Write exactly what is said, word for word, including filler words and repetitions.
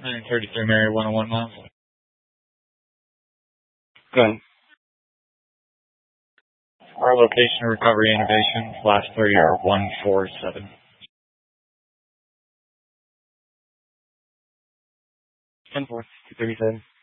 nine thirty-three Mary, one oh one miles. Go ahead. Our location of recovery innovation, last three are one four seven. ten four, two thirty-seven.